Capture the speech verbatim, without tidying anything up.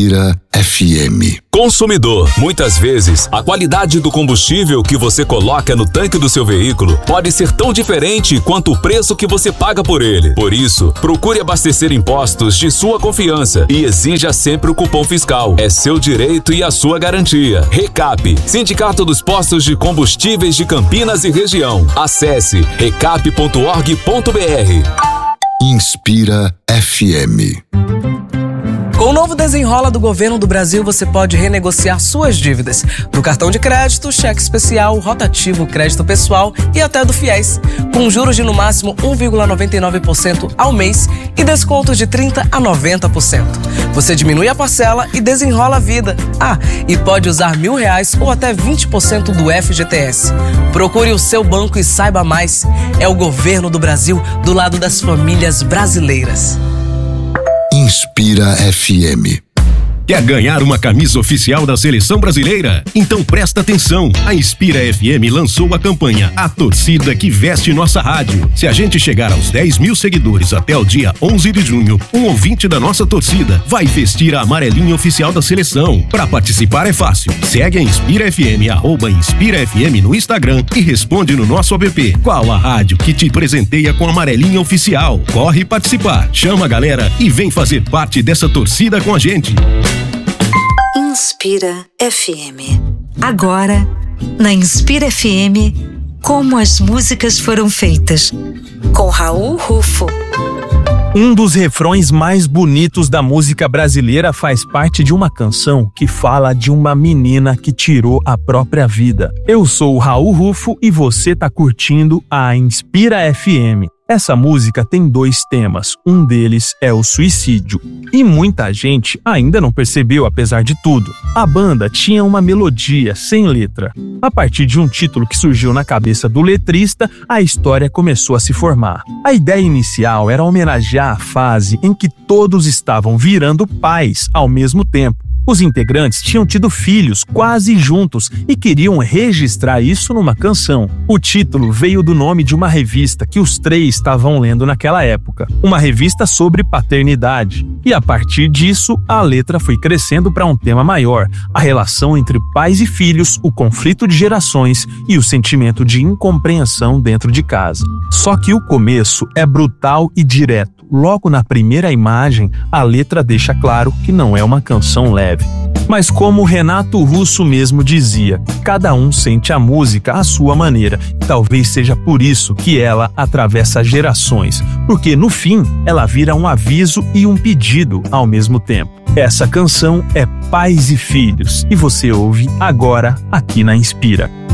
Inspira F M. Consumidor, muitas vezes a qualidade do combustível que você coloca no tanque do seu veículo pode ser tão diferente quanto o preço que você paga por ele. Por isso, procure abastecer em postos de sua confiança e exija sempre o cupom fiscal. É seu direito e a sua garantia. Recap, Sindicato dos Postos de Combustíveis de Campinas e Região. Acesse recap ponto org ponto br. Inspira F M. Com o novo Desenrola do Governo do Brasil, você pode renegociar suas dívidas do cartão de crédito, cheque especial, rotativo, crédito pessoal e até do FIES, com juros de no máximo um vírgula noventa e nove por cento ao mês e descontos de trinta por cento a noventa por cento. Você diminui a parcela e desenrola a vida. Ah, e pode usar mil reais ou até vinte por cento do F G T S. Procure o seu banco e saiba mais. É o Governo do Brasil do lado das famílias brasileiras. Inspira F M. Quer ganhar uma camisa oficial da Seleção Brasileira? Então presta atenção, a Inspira F M lançou a campanha A Torcida que Veste Nossa Rádio. Se a gente chegar aos dez mil seguidores até o dia onze de junho, um ouvinte da nossa torcida vai vestir a amarelinha oficial da seleção. Para participar é fácil, segue a Inspira F M, arroba Inspira F M no Instagram e responde no nosso app. Qual a rádio que te presenteia com a amarelinha oficial? Corre participar, chama a galera e vem fazer parte dessa torcida com a gente. Inspira F M. Agora, na Inspira F M, como as músicas foram feitas, com Raul Rufo. Um dos refrões mais bonitos da música brasileira faz parte de uma canção que fala de uma menina que tirou a própria vida. Eu sou o Raul Rufo e você tá curtindo a Inspira F M. Essa música tem dois temas, um deles é o suicídio. E muita gente ainda não percebeu, apesar de tudo. A banda tinha uma melodia sem letra. A partir de um título que surgiu na cabeça do letrista, a história começou a se formar. A ideia inicial era homenagear a fase em que todos estavam virando pais ao mesmo tempo. Os integrantes tinham tido filhos quase juntos e queriam registrar isso numa canção. O título veio do nome de uma revista que os três estavam lendo naquela época, uma revista sobre paternidade. E a partir disso, a letra foi crescendo para um tema maior, a relação entre pais e filhos, o conflito de gerações e o sentimento de incompreensão dentro de casa. Só que o começo é brutal e direto. Logo na primeira imagem, a letra deixa claro que não é uma canção leve. Mas como Renato Russo mesmo dizia, cada um sente a música à sua maneira. Talvez seja por isso que ela atravessa gerações, porque no fim ela vira um aviso e um pedido ao mesmo tempo. Essa canção é Pais e Filhos e você ouve agora aqui na Inspira.